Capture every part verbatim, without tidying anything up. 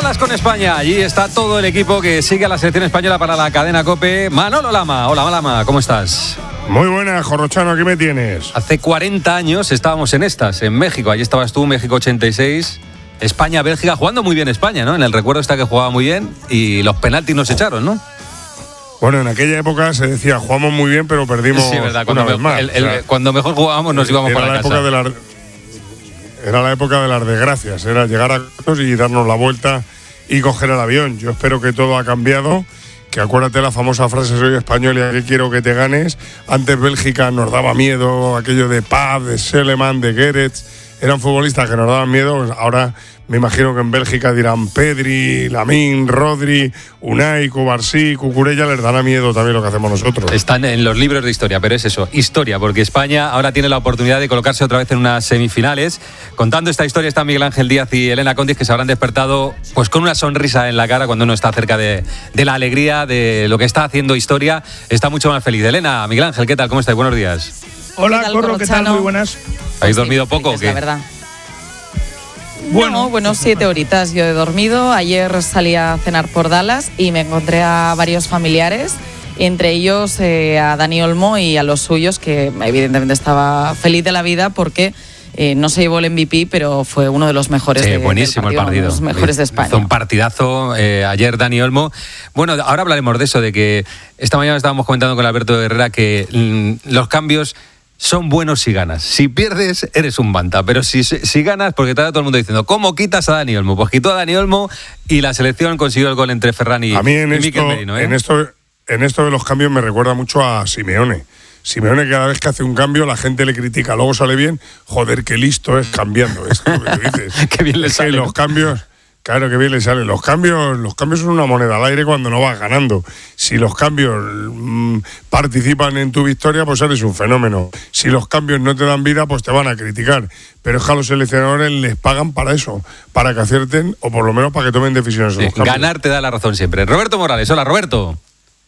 Dallas con España. Allí está todo el equipo que sigue a la selección española para la cadena COPE. Manolo Lama. Hola, Lama, ¿cómo estás? Muy buena, Jorrochano, aquí me tienes. Hace cuarenta años estábamos en estas, en México. Allí estabas tú, México ochenta y seis. España, Bélgica, jugando muy bien España, ¿no? En el recuerdo está que jugaba muy bien y los penaltis nos echaron, ¿no? Bueno, en aquella época se decía, jugamos muy bien, pero perdimos sí, verdad, cuando una vez más. El, el, o sea, cuando mejor jugábamos nos íbamos era para la casa. Época de la, era la época de las desgracias, era llegar a y darnos la vuelta y coger el avión. Yo espero que todo ha cambiado, que acuérdate la famosa frase, soy español y aquí quiero que te ganes. Antes Bélgica nos daba miedo, aquello de Paz, de Seleman, de Gerets, eran futbolistas que nos daban miedo. Ahora me imagino que en Bélgica dirán Pedri, Lamine, Rodri, Unai, Cubarsí, Cucurella, les dará miedo también lo que hacemos nosotros. Están en los libros de historia, pero es eso, historia, porque España ahora tiene la oportunidad de colocarse otra vez en unas semifinales. Contando esta historia está Miguel Ángel Díaz y Elena Condis, que se habrán despertado pues con una sonrisa en la cara cuando uno está cerca de, de la alegría, de lo que está haciendo historia. Está mucho más feliz. Elena, Miguel Ángel, ¿qué tal? ¿Cómo estáis? Buenos días. Hola, ¿Qué Corro, ¿qué tal? Muy buenas. ¿Habéis dormido poco o qué? La verdad. Bueno, no, bueno, siete horitas yo he dormido. Ayer salí a cenar por Dallas y me encontré a varios familiares, entre ellos eh, a Dani Olmo y a los suyos, que evidentemente estaba feliz de la vida porque eh, no se llevó el M V P, pero fue uno de los mejores sí, de, buenísimo del partido, el partido. Uno de los mejores de España. Hizo un partidazo eh, ayer Dani Olmo. Bueno, ahora hablaremos de eso, de que esta mañana estábamos comentando con Alberto Herrera que mmm, los cambios son buenos si ganas. Si pierdes, eres un banta. Pero si, si ganas, porque está todo el mundo diciendo, ¿cómo quitas a Dani Olmo? Pues quitó a Dani Olmo y la selección consiguió el gol entre Ferran y, a mí en y esto, Mikel Merino. ¿eh? En esto, en esto de los cambios me recuerda mucho a Simeone. Simeone cada vez que hace un cambio la gente le critica, luego sale bien. Joder, qué listo es cambiando. Es lo que tú dices. Qué bien le es sale. Que los cambios... Claro que bien le sale. Los cambios, los cambios son una moneda al aire cuando no vas ganando. Si los cambios mmm, participan en tu victoria, pues eres un fenómeno. Si los cambios no te dan vida, pues te van a criticar. Pero es que a los seleccionadores les pagan para eso, para que acierten o por lo menos para que tomen decisiones. Sí, ganar te da la razón siempre. Roberto Morales, hola Roberto.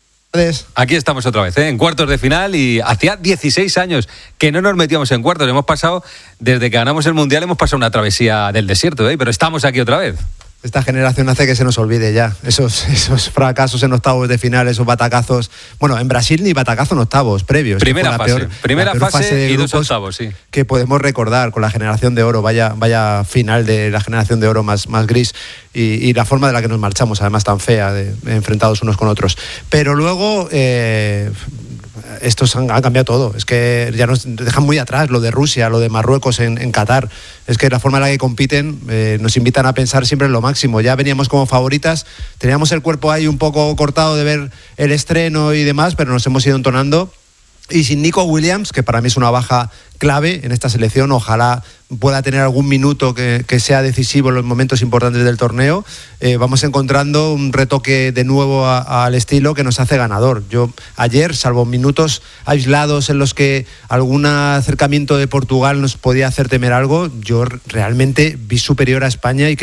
Aquí estamos otra vez, ¿eh? En cuartos de final y hacía dieciséis años que no nos metíamos en cuartos. Hemos pasado, desde que ganamos el Mundial, hemos pasado una travesía del desierto, ¿eh? Pero estamos aquí otra vez. Esta generación hace que se nos olvide ya esos, esos fracasos en octavos de final, esos batacazos. Bueno, en Brasil ni batacazo en octavos previos. Primera fase, peor, primera peor fase, fase y dos octavos, sí. Que podemos recordar con la generación de oro, vaya, vaya final de la generación de oro más, más gris y, y la forma de la que nos marchamos, además tan fea, de, de enfrentados unos con otros. Pero luego... Eh, estos han, han cambiado todo, es que ya nos dejan muy atrás lo de Rusia, lo de Marruecos en, en Qatar, es que la forma en la que compiten eh, nos invitan a pensar siempre en lo máximo. Ya veníamos como favoritas, teníamos el cuerpo ahí un poco cortado de ver el estreno y demás, pero nos hemos ido entonando. Y sin Nico Williams, que para mí es una baja clave en esta selección, ojalá pueda tener algún minuto que, que sea decisivo en los momentos importantes del torneo, eh, vamos encontrando un retoque de nuevo al estilo que nos hace ganador. Yo ayer, salvo minutos aislados en los que algún acercamiento de Portugal nos podía hacer temer algo, yo realmente vi superior a España y que